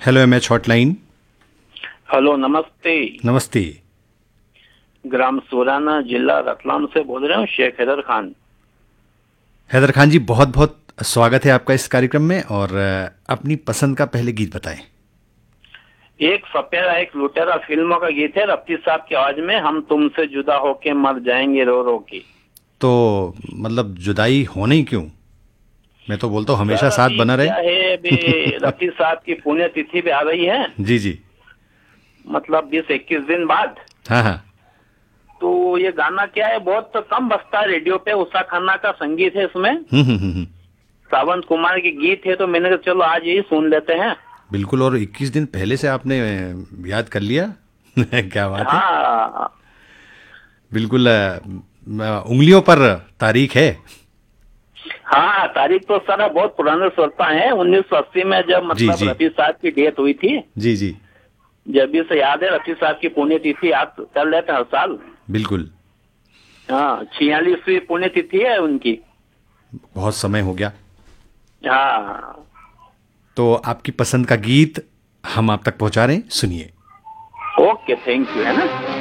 Hello MH hotline. Hello, नमस्ते। नमस्ते। ग्राम सोराना, जिला रतलाम से बोल रहे हूँ, शेख हैदर खान। हैदर खान जी, बहुत बहुत स्वागत है आपका इस कार्यक्रम में। और अपनी पसंद का पहले गीत बताएं। एक सपेरा एक लुटेरा फिल्मों का गीत है, रफ्ती साहब की आवाज में, हम तुमसे जुदा होके मर जाएंगे रो रो के। तो मतलब जुदाई होने ही क्यों, मैं तो बोलता हूँ हमेशा सर साथ अभी बना क्या रहे। है, अभी रफी साहब की पुण्य तिथि भी आ रही है, जी जी। मतलब 20-21 दिन बाद। हाँ हाँ। तो ये गाना क्या है, बहुत कम बजता है रेडियो पे। उषा खन्ना का संगीत है इसमें, हम्म। सावंत कुमार के गीत है, तो मैंने कहा चलो आज यही सुन लेते हैं। बिल्कुल। और 21 दिन पहले से आपने याद कर लिया। क्या बात है। हाँ बिल्कुल। उंगलियों पर तारीख है। हाँ, तारीख तो सर बहुत पुराने श्रोता है। 1980 में जब जी मतलब जी। रफी साहब की डेथ हुई थी, जी जी। जब भी से याद है, रफी साहब की पुण्यतिथि याद कर लेते हैं हर साल। बिल्कुल। हाँ, 46वीं पुण्यतिथि है उनकी। बहुत समय हो गया। हाँ, तो आपकी पसंद का गीत हम आप तक पहुंचा रहे हैं, सुनिए। ओके, थैंक यू, है ना।